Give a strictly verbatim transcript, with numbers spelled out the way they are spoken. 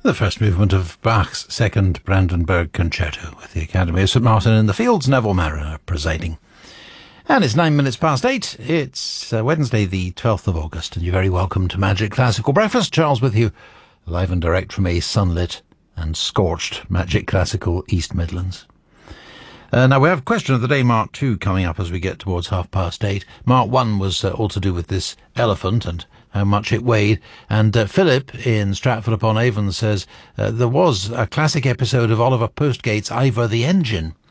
The first movement of Bach's Second Brandenburg Concerto with the Academy of Saint Martin in the Fields, Neville Mariner presiding. And it's nine minutes past eight. It's uh, Wednesday the twelfth of August, and you're very welcome to Magic Classical Breakfast. Charles with you, live and direct from a sunlit and scorched Magic Classical East Midlands. Uh, now we have question of the day, Mark two, coming up as we get towards half past eight. Mark one was uh, all to do with this elephant and how much it weighed. And uh, Philip in Stratford-upon-Avon says uh, there was a classic episode of Oliver Postgate's Ivor the Engine,